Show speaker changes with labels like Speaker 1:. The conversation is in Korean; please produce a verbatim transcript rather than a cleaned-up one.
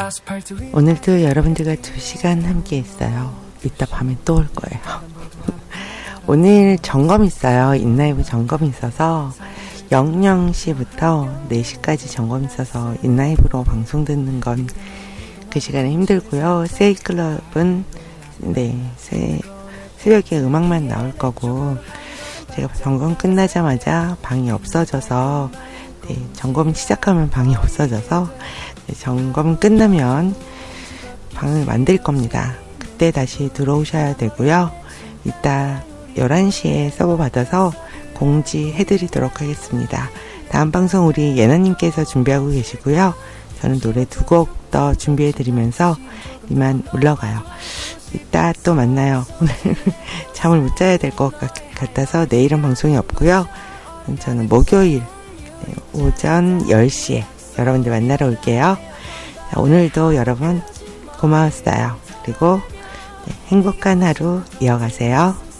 Speaker 1: 오늘도 여러분들과 두 시간 함께 했어요. 이따 밤에 또 올 거예요. 오늘 점검 있어요. 인라이브 점검이 있어서 영영 시부터 네 시까지 점검 있어서 인라이브로 방송 듣는 건 그 시간에 힘들고요. 세이클럽은 네 새, 새벽에 음악만 나올 거고 제가 점검 끝나자마자 방이 없어져서 네, 점검 시작하면 방이 없어져서 네, 점검 끝나면 방을 만들 겁니다. 그때 다시 들어오셔야 되고요. 이따 열한 시에 서버 받아서 공지해드리도록 하겠습니다. 다음 방송 우리 예나님께서 준비하고 계시고요. 저는 노래 두 곡 더 준비해드리면서 이만 물러가요. 이따 또 만나요. 오늘 잠을 못 자야 될 것 같아서 내일은 방송이 없고요. 저는 목요일 오전 열 시에 여러분들 만나러 올게요. 자, 오늘도 여러분 고마웠어요. 그리고 네, 행복한 하루 이어가세요.